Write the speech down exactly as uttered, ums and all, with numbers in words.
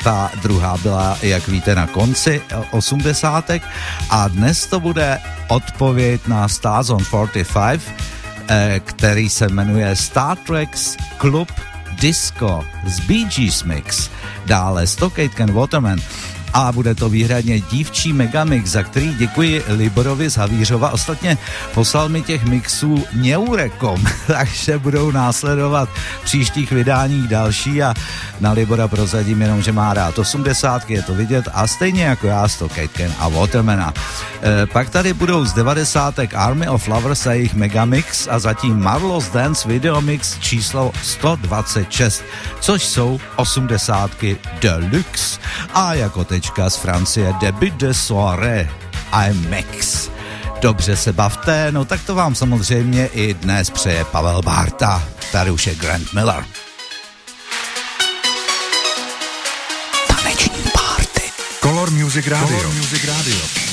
ta druhá byla, jak víte, na konci osmdesátek a dnes to bude odpověď na Stars on čtyřicet pět, který se jmenuje Star Trek's Club Disco z Bee Gees Mix, dále Stockade Ken Waterman a bude to výhradně dívčí megamix, za který děkuji Liborovi z Havířova. Ostatně poslal mi těch mixů neurekom, takže budou následovat v příštích vydáních další a na Libora prozadím jenom, že má rád osmdesátky, je to vidět a stejně jako já Stockade Ken a Watermana. E, pak tady budou z devadesátek Army of Lovers a jejich megamix a zatím Marlo's Dance Video Mix číslo sto dvacet šest, což jsou osmdesátky deluxe. A jako tečka z Francie Debut de soirée I Mix. Dobře se bavte, no tak to vám samozřejmě i dnes přeje Pavel Bárta. Tady už je Grant Miller. Taneční party. Color Music Radio. Color Music Radio.